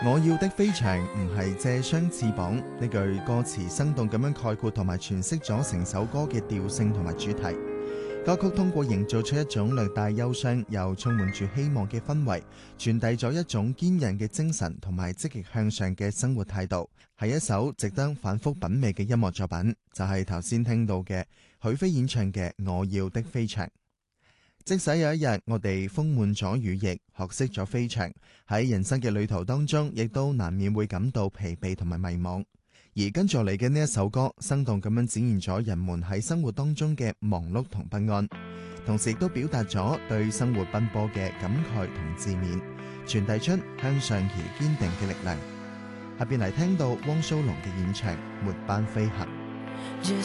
我要的飛翔唔係借雙翅膀，呢句歌詞生動咁樣概括同埋詮釋咗成首歌嘅調性同埋主題。歌曲通過營造出一種略帶憂傷又充滿住希望嘅氛圍，傳遞咗一種堅韌嘅精神同埋積極向上嘅生活態度，係一首值得反覆品味嘅音樂作品。就係頭先聽到嘅許飛演唱嘅《我要的飛翔》。即使有一日我哋豐滿咗羽翼，學識咗飛翔，喺人生嘅旅途當中，亦都難免會感到疲憊同埋迷茫。而跟住嚟嘅呢一首歌，生動咁樣展現咗人們喺生活當中嘅忙碌同不安，同時亦都表達咗對生活奔波嘅感慨同自勉，傳遞出向上而堅定嘅力量。下邊嚟聽到汪蘇泷嘅演唱《末班飛行》。